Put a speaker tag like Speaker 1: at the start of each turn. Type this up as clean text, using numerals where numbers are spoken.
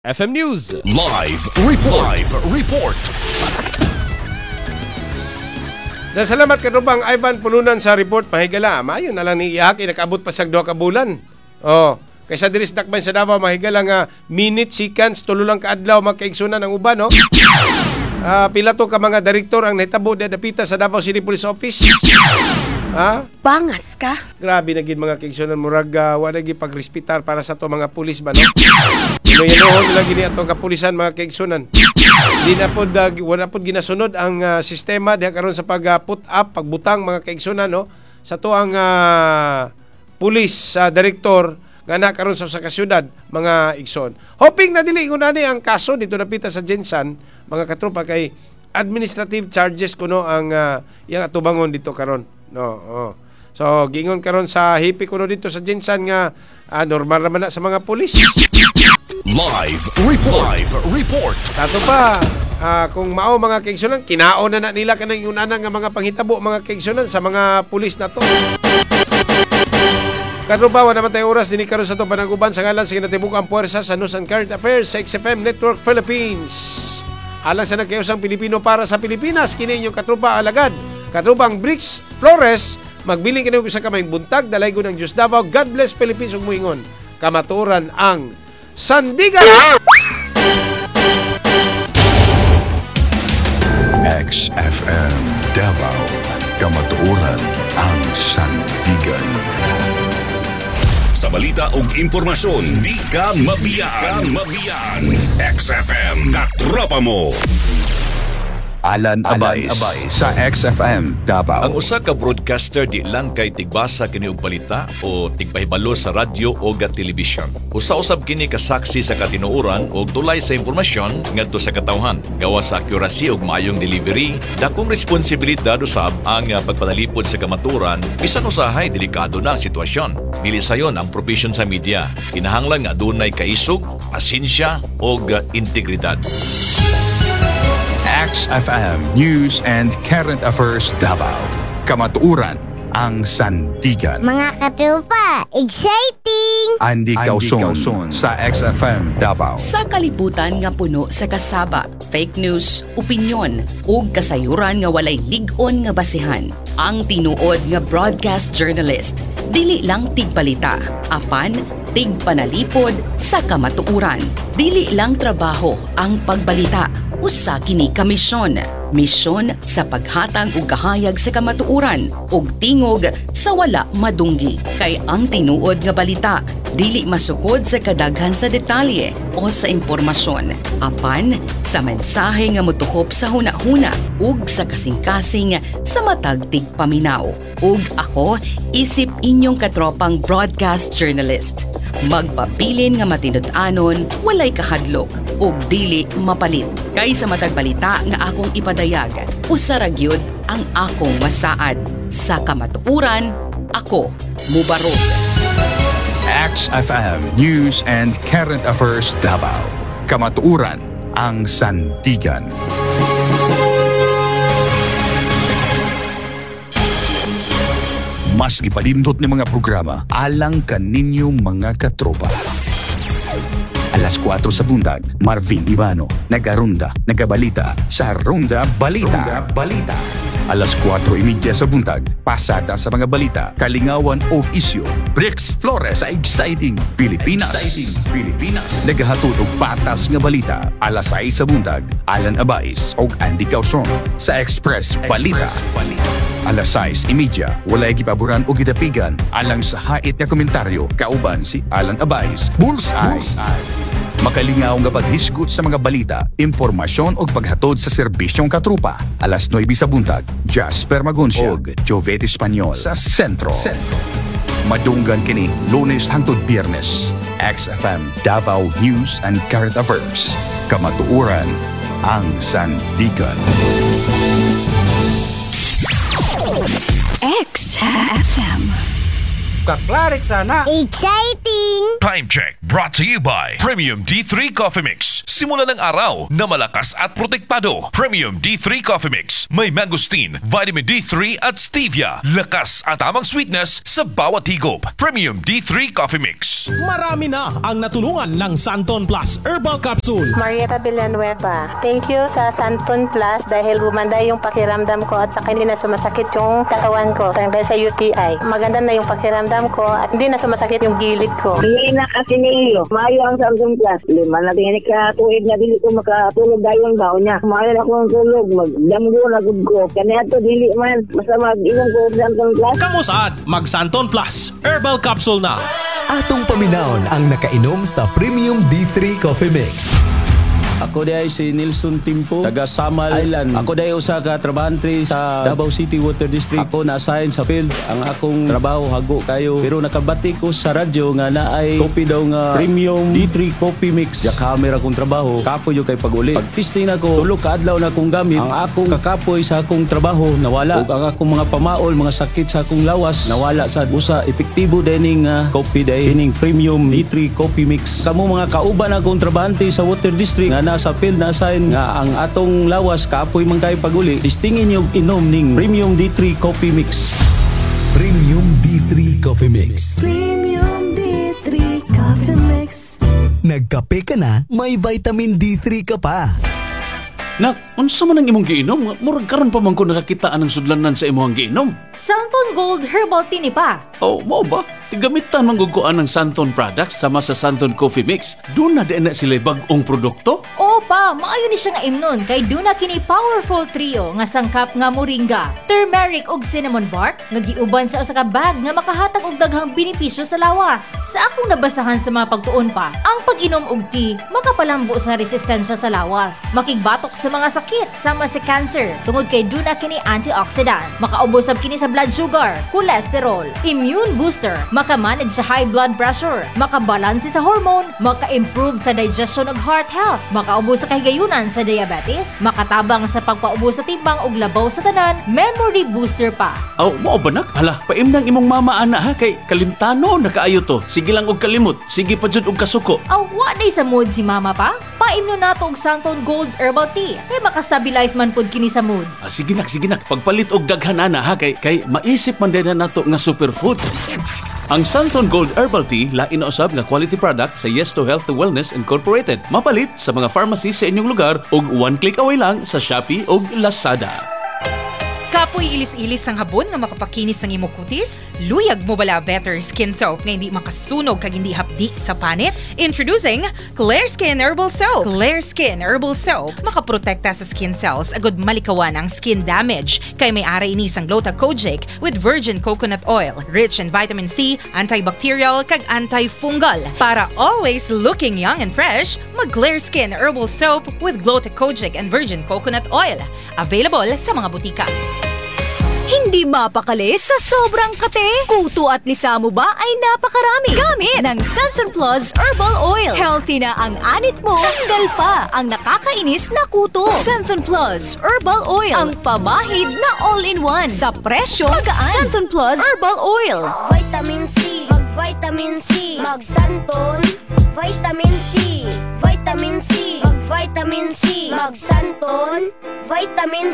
Speaker 1: FM News.
Speaker 2: Live report.
Speaker 3: Salamat kadubang Ivan Pununan sa report mahigala. Mayon na lang ni Iaki nakaabot pa sa 2 ka bulan. Kaysa diri sa Dakbayn sa Davao mahigala nga minute seconds tulo lang kaadlaw magkaigsunan ang uban, no? Pila to ka mga direktor ang nahitabo dapita sa Davao City Police Office.
Speaker 4: Bangas ka?
Speaker 3: Grabe na gid mga kaigsunan murag wala gid pagrespitar para sa to mga pulis ba, no? Inuhon nila gini atong kapulisan mga kaigsunan. Di na pod wala pod ginasunod ang sistema diha karon sa put up pagbutang mga kaigsunan, no, sa to ang pulis director nga na karon sa kasyudad mga igsoon. Hoping na dili ngunani ang kaso dito napita sa Jensan mga katropa kay administrative charges kuno ang iyang atubangon dito karon, no. So gingon karon sa hipi kuno dito sa Jensan nga normal naman na sa mga pulis.
Speaker 2: Live report.
Speaker 3: Sa ato pa, kung mao mga kaigsunan, kinaon na nila kanang yunana nga mga panghitabo mga kaigsunan sa mga pulis na to. Karubawa naman tayo oras din karon sa to panaguban sa ngalan sa kinatibukang puwersa sa News and Current Affairs sa XFM Network Philippines. Alang sa nagkayosang Pilipino para sa Pilipinas, kini inyong katrupa alagad. Katrupang Bricks Flores, magbiling kini sa kamayng buntag, dalay ko ng Diyos Davao. God bless Philippines ug muingon. Kamaturan ang Sandigan!
Speaker 2: XFM Davao, kamatuoran ang Sandigan. Sa balita ug impormasyon, di ka mabiyaan. XFM katropa mo. Alan Abay sa XFM Davao.
Speaker 5: Ang usa ka broadcaster di lang kay tigbasa kini og balita o tigpahibalo sa radyo o telebisyon. Usa-usab kini kasaksi sa katinuoran o tulay sa impormasyon ngadto sa katawhan. Gawa sa accuracy ug maayong delivery, dakong responsibilidad usab ang pagpanalipod sa kamaturan bisan usahay delikado na ang sitwasyon. Dili sayon ang profesyon sa media. Kinahanglan nga adunay kaisog, pasensya ug integridad.
Speaker 2: XFM News and Current Affairs Davao. Kamatuoran ang Sandigan.
Speaker 4: Mga katropa, exciting!
Speaker 2: Andy Causon sa XFM Davao.
Speaker 6: Sa kalibutan nga puno sa kasaba, fake news, opinyon, ug kasayuran nga walay lig-on nga basihan. Ang tinuod nga broadcast journalist, dili lang tigbalita, apan tigpanalipod sa kamatuoran. Dili lang trabaho ang pagbalita, usa kini ka misyon sa paghatag og kahayag sa kamatuoran ug tingog sa wala madunggi. Kay ang tinuod nga balita dili masukod sa kadaghan sa detalye o sa impormasyon, apan sa mensahe nga motuhop sa hunahuna ug sa kasing-kasing sa matag tigpaminaw. Ug ako isip inyong katropang broadcast journalist. Magpabilin nga matinud-anon, walay kahadlok ug dili mapalit. Kay sa matag balita nga akong ipadayag, usara gyud ang akong masaad. Sa kamatuoran, ako mubarog.
Speaker 2: XFM News and Current Affairs Davao. Kamatuoran ang Sandigan. Mas ipadindot ni mga programa alang kaninyo mga katropa. Alas 4 sa bundag, Marvin Ibano, nagarunda, nagabalita sa Ronda Balita. Alas 4:30 sa buntag, pasada sa mga balita, kalingawan o isyu. Bricks Flores sa Exciting Pilipinas. Nagahatod og patas nga balita. Alas 6 sa buntag, Alan Abais o Andy Causon sa Express Balita. Alas 6:30, walay gipaboran o gidapigan alang sa hait nga komentaryo kauban si Alan Abais. Bullseye. Makalingaw nga paghisgot sa mga balita, impormasyon o paghatod sa serbisyong katrupa. Alas 9 sa buntag, Jasper Magoncia og Jovette Espanyol sa Sentro. Madunggan kini Lunes hangtod Biyernes. XFM Davao News and Current Affairs. Kamatuoran ang Sandigan.
Speaker 4: XFM.
Speaker 1: kaklarik sana.
Speaker 4: Exciting!
Speaker 7: Time check brought to you by Premium D3 Coffee Mix. Simula ng araw na malakas at protektado. Premium D3 Coffee Mix. May mangosteen, vitamin D3 at stevia. Lakas at tamang sweetness sa bawat higop. Premium D3 Coffee Mix.
Speaker 8: Marami na ang natulungan ng Santon Plus Herbal Capsule.
Speaker 9: Marieta Villanueva. Thank you sa Santon Plus dahil gumanda yung pakiramdam ko at saka hindi na sumasakit yung katawan ko dahil sa UTI. Maganda na yung pakiramdam ko at hindi na sumasakit yung gilid ko.
Speaker 10: Hindi na kasi niyo. Mayo ang Santon Plus. Lima na din ka tuwid na dili ko makatulog dayon ba niya. Mayo na akong tulog. Magdamgo na gud ko. Kanya to dili man. Basta mag-inom ko Santon Plus.
Speaker 8: Kamusad, mag Santon Plus Herbal Capsule na.
Speaker 11: Atong paminawon ang nakainom sa Premium D3 Coffee Mix.
Speaker 12: Ako day si Nilson Timpo, taga Samal Island. Ako day usa ka trabahante sa Davao City Water District. Ako na-assign sa field. Ang akong trabaho hago kayo. Pero nakabati ko sa radyo nga naay kopi daw nga Premium D3 Coffee Mix. Ya camera kong trabaho, kapoy yung kay pag-uli. Pag-testing ako, tulog ka adlaw na akong gamit. Ang akong kakapoy sa akong trabaho nawala. Ug ang akong mga pamaol, mga sakit sa akong lawas nawala sa usa. Epektibo dining coffee day kining Premium D3 Coffee Mix. Kamo mga kauban akong trabahante sa Water District nga sa field na sign nga ang atong lawas kapoy man kay paguli, istingin yung inom ning Premium D3 Coffee Mix.
Speaker 11: Premium D3 Coffee Mix.
Speaker 13: Premium D3 Coffee Mix.
Speaker 11: Nagkape ka na, may vitamin D3 ka pa.
Speaker 14: Nak, unsa man ang imong giinom? Murag karon pa man ko nakakitaan ng sudlanan sa imong giinom.
Speaker 15: Santon Gold Herbal Tea ni pa.
Speaker 14: Oh, mo ba? Tigamitan man guguan ng Santon products sama sa Santon Coffee Mix. Doon na din na sila bag-ong produkto?
Speaker 15: Oo pa, maayo ni siya nga imnon kay duna kini powerful trio nga sangkap nga moringa, turmeric ug cinnamon bark nga giuban sa usa ka bag nga makahatag og daghang benepisyo sa lawas. Sa akong nabasahan sa mga pagtuon pa, ang pag-inom og tea makapalambo sa resistensya sa lawas, makigbatok sa mga sakit sama sa cancer tungod kay duna kini antioxidant, makaubos kini sa blood sugar, cholesterol, immune booster, makamanage sa high blood pressure, makabalanse sa hormone, maka-improve sa digestion ug heart health, makaubos sa kahigayunan sa diabetes, makatabang sa pagpaubos sa timbang ug labaw sa tanan, memory booster pa.
Speaker 14: Aw, mo ba nak? Hala, paim nang imong mama ana ha kay kalimtano nakaayo to. Sige lang og kalimot, sige pa jud og kasuko.
Speaker 15: Aw, wa day sa mood si mama pa? Paimno nato og Santon Gold Herbal Tea kay makastabilize man pud kini sa mood.
Speaker 14: Sige nak, pagpalit og daghan ana ha kay maisip man din nato nga superfood. Ang Santon Gold Herbal Tea lain na usab nga quality product sa Yes to Health to Wellness Incorporated. Mapalit sa mga pharmacy sa inyong lugar ug one click away lang sa Shopee ug Lazada.
Speaker 16: Kapoy ilis-ilis ang habon nga makapakinis ng imong kutis? Luyag mo bala Better Skin Soap nga hindi makasunog kag hindi hapdi sa panit? Introducing Clear Skin Herbal Soap. Clear Skin Herbal Soap makaprotekta sa skin cells agud malikawan ang skin damage kay may ara ini sang Glota Kojic with virgin coconut oil, rich in vitamin C, antibacterial kag antifungal. Para always looking young and fresh, mag Clear Skin Herbal Soap with Glota Kojic and virgin coconut oil. Available sa mga butika.
Speaker 17: Hindi mapakali sa sobrang kate. Kuto at lisa mo ba ay napakarami. Gamit ng Santon Plus Herbal Oil. Healthy na ang anit mo. Tanggal pa ang nakakainis na kuto. Santon Plus Herbal Oil. Ang pamahid na all-in-one. Sa presyo, magaan. Santon Plus Herbal Oil.
Speaker 4: Vitamin C. Mag-vitamin C. Mag-Santon. Vitamin C. Vitamin C. Mag-vitamin C. Mag-Santon. Vitamin